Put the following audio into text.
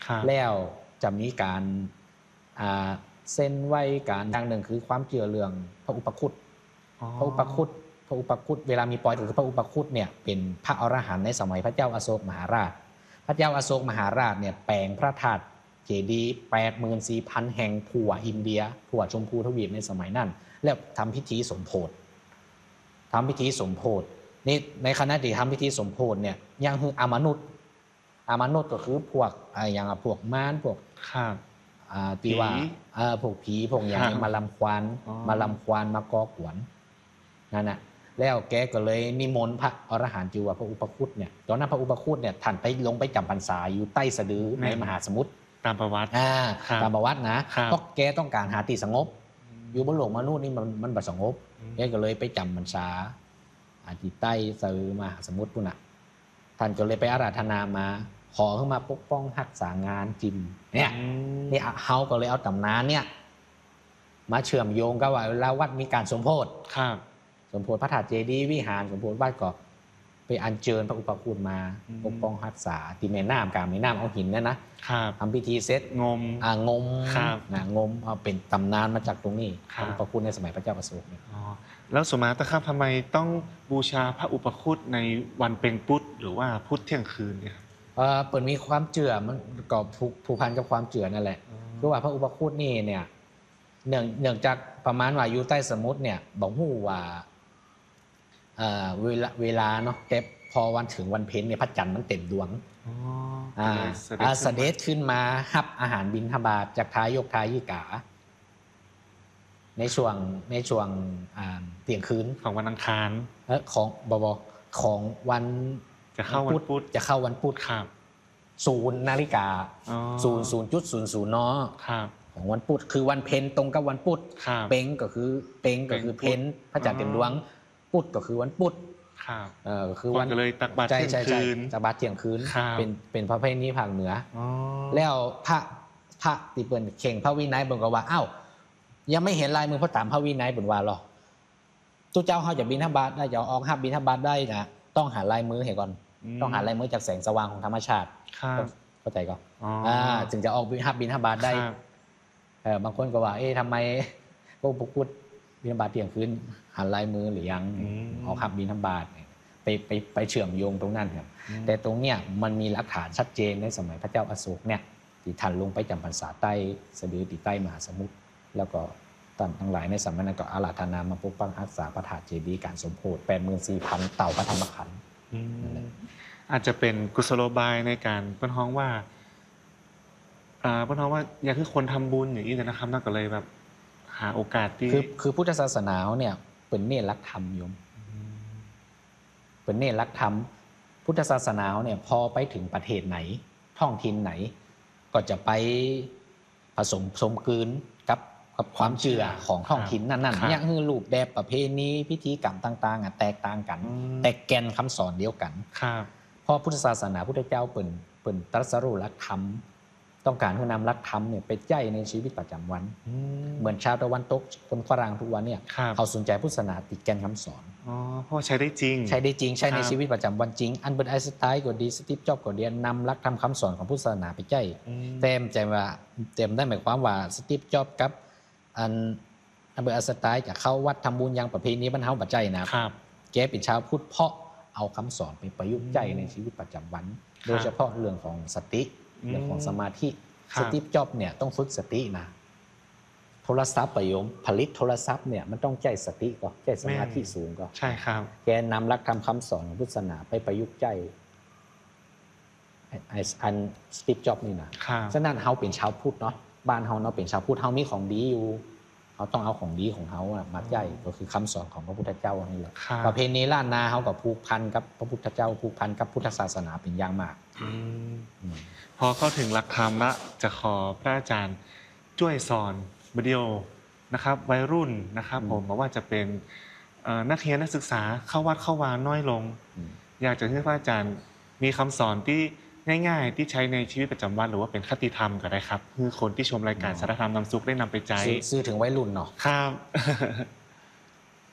แล้วจะมีการเส้นไหวการอย่างหนึ่งคือความเชื่อเรื่องพระอุปคุตพระอุปคุตเวลามีปอยถึงพระอุปคุตเนี่ยเป็นพระอรหันต์ในสมัยพระเจ้าอโศกมหาราชพระเจ้าอโศกมหาราชเนี่ยแปลงพระธาตุเจดีย์ 84,000 แห่งทั่วอินเดียทั่วชมพูทวีปในสมัยนั้นแล้วทำพิธีสมโภชนี่ในขณะที่ทำพิธีสมโภชเนี่ยยังคืออมนุษย์ก็คือพวกอย่างพวกม้านพวกตีว่าพวกผีพวกอย่างนี้มาลำควานมาก่อกวนนั่นน่ะแล้วแกก็เลยนิมนต์พระอรหันต์ชื่อว่าพระอุปคุตเนี่ยตอนนั้นพระอุปคุตเนี่ยท่านไปลงไปจำพรรษาอยู่ใต้สะดือในมหาสมุทรตามประวัตินะเพราะแกต้องการหาที่สงบอยู่บนโลกมนุษย์นี่มันบ่สงบแกก็เลยไปจำพรรษาที่ใต้สะดือมหาสมุทรพุ่นน่ะท่านก็เลยไปอาราธนามาขอขึ้นมาปกป้องรักษางานจิมเนี่ยนี่เฮาก็เลยเอาตำนานเนี่ยมาเชื่อมโยงกับว่าเวลาวัดมีการสมโภชสมโภชพระธาตุเจดีย์วิหารสมโภชวัดก็ไปอัญเชิญพระอุปคุตมาปกป้องรักษาที่แม่น้ำกลางแม่น้ำเอาหินเนี่ยนะทำพิธีเสร็จงมเอาเป็นตำนานมาจากตรงนี้พระอุปคุตในสมัยพระเจ้าอโศกแล้วสมมาตะครับทำไมต้องบูชาพระอุปคุตในวันเพ็ญพุธหรือว่าพุธเที่ยงคืนเนี่ยเปิดมีความเจือมันก็ผูกพันกับความเจือนั่นแหละคือว่าพระอุปคุตนี่เนี่ยเนื่องจากประมาณว่าอยู่ใต้สมุทรเนี่ยบอกฮู้ว่าเวลาเนาะแต่พอวันถึงวันเพ็ญเนี่ยพระจันทร์มันเต็มดวงเสด็จขึ้นมาหับอาหารบิณฑบาตจากทายกทายิกาในช่วงเที่ยงคืนของวันอังคารของวันจะเข้าวันพุธครับ0 นาฬิกา00.00 น.ของวันพุธคือวันเพ็ญตรงกับวันพุธเพ็ญก็คือเพ็ญพระจันทร์เต็มดวงพุธก็คือวันพุธก็คือวันก็เลยตักบาตรเที่ยงคืนตักบาตรเที่ยงคืนเป็นประเพณีภาคเหนือแล้วพระติเปิ้นเข่งพระวินัยเบิ่นก็ว่าอ้าวยังไม่เห็นลายมือพระตามพระวินัยเบิ่นว่าหรอตุเจ้าเฮาจะบิณฑบาตได้จะออกหับบิณฑบาตได้นะต้องหาลายมือให้ก่อนต้องหาลายมือจากแสงสว่างของธรรมชาติเข้าใจก่อนถึงจะออกหับบิณฑบาตได้บางคนก็ว่าทำไมพวกพุทธบิณฑบาตเที่ยงคืนหันลายมือหรือยังออกหับบิณฑบาตไปเชื่อมโยงตรงนั้นครับแต่ตรงเนี้ยมันมีหลักฐานชัดเจนในสมัยพระเจ้าอโศกเนี่ยที่ท่านลงไปจำพรรษาใต้สะดือที่ใต้มหาสมุทรแล้วก็ท่านทั้งหลายในสมัยนั้นก็อาราธนามาปกป้องรักษาพระธาตุเจดีย์การสมโภช 84,000 เต่าพระธรรมขันธ์อาจจะเป็นกุศโลบายในการเปิ้นฮ้องว่าอยากให้คนทำบุญอย่างนี้นะครับนั่นก็เลยแบบหาโอกาสที่คือพุทธศาสนาเนี่ยเป็นเนรรักธรรมโยมเป็นเนรรักธรรมพุทธศาสนาเนี่ยพอไปถึงประเทศไหนท้องถิ่นไหนก็จะไปผสมสมกลืนกับความเชื่อของท้องถิ่นนั่นๆอย่างคือรูปแบบประเพณีพิธีกรรมต่างๆแตกต่างกันแต่แก่นคำสอนเดียวกันเพราะพุทธศาสนาพุทธเจ้าเปิ่นตรัสรู้หลักธรรมต้องการให้นำหลักธรรมเนี่ยไปใช้ในชีวิตประจำวันเหมือนชาวตะวันตกคนฝรั่งทุกวันเนี่ยเขาสนใจพุทธศาสนาติดแก่นคำสอนเพราะใช้ได้จริงใช้ในชีวิตประจำวันจริงอันเบิร์ตไอน์สไตน์ก็ดีสตีฟจ็อบส์ก็ดีนำหลักธรรมคำสอนของพุทธศาสนาไปใช้เต็มได้หมายความว่าสตีฟจ็อบส์กับอันเบิร์ตไอน์สไตน์จะเข้าวัดทำบุญยังประเพณีบรรเทาปัจจัยนะครับแกเป็นชาวพุทธเพราะเอาคำสอนไปประยุกต์ใช้ในชีวิตประจำวันโดยเฉพาะเรื่องของสติเรื่องของสมาธิสตีฟจ็อบส์เนี่ยต้องฝึกสตินะโทรศัพท์ประโยมผลิตโทรศัพท์เนี่ยมันต้องใช้สติก็ใช้สมาธิสูงก็ใช่ครับแกนำหลักธรรมคำสอนของพุทธศาสนาไปประยุกต์ใช้อันสตีฟจ็อบส์นี่นะฉะนั้นเฮาเป็นชาวพุทธเนาะบ้านเฮาเนาะเป็นชาวพุทธเฮามีของดีอยู่เขาต้องเอาของดีของเฮามาใช้ก็คือคำสอนของพระพุทธเจ้านี่แหละประเพณีล้านนาเฮาก็ผูกพันกับพระพุทธเจ้าผูกพันกับพุทธศาสนาเป็นอย่างมากพอเข้าถึงหลักธรรมละจะขอพระอาจารย์ช่วยสอนวิดีโอนะครับวัยรุ่นนะครับผมบอกว่าจะเป็นนักเรียนนักศึกษาเข้าวัดเข้าวาน้อยลงอยากจะให้พระอาจารย์มีคำสอนที่ง่ายๆที่ใช้ในชีวิตประจำวันหรือว่าเป็นคติธรรมก็ได้ครับคือคนที่ชมรายการสารธรรมนำสุขได้นำไปใช้ซื้อถึงวัยรุ่นเนาะครับ